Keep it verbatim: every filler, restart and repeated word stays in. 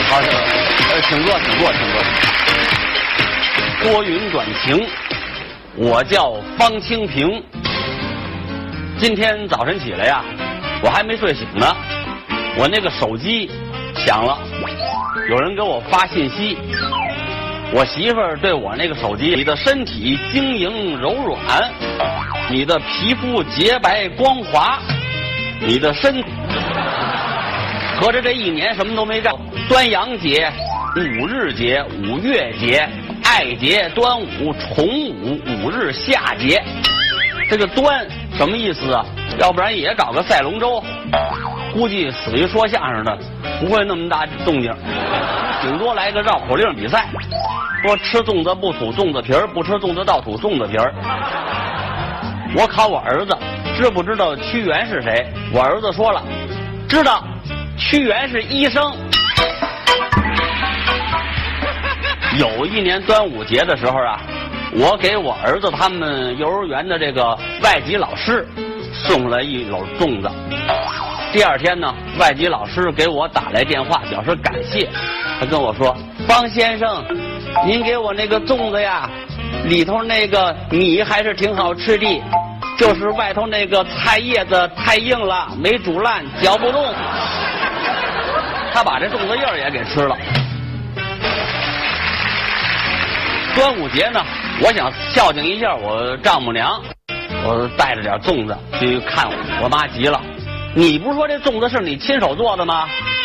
好，呃，请坐，请坐，请坐。多云转晴，我叫方清平。今天早晨起来呀，我还没睡醒呢，我那个手机响了，有人给我发信息。我媳妇儿对我那个手机，你的身体晶莹柔软，你的皮肤洁白光滑，你的身合着这一年什么都没干，端阳节、五日节、五月节、爱节、端午、重五、五日夏节。这个端什么意思啊？要不然也搞个赛龙舟，估计死于说相声的不会那么大动静，顶多来个绕口令比赛，说吃粽子不吐粽子皮儿，不吃粽子倒吐粽子皮儿。我考我儿子知不知道屈原是谁，我儿子说了知道，屈原是医生。有一年端午节的时候啊，我给我儿子他们幼儿园的这个外籍老师送了一篓粽子。第二天呢，外籍老师给我打来电话表示感谢，他跟我说，方先生，您给我那个粽子呀，里头那个米还是挺好吃的，就是外头那个菜叶子太硬了，没煮烂，嚼不动。他把这粽子叶儿也给吃了。端午节呢，我想孝敬一下我丈母娘，我带着点粽子去看我，我妈急了，你不是说这粽子是你亲手做的吗？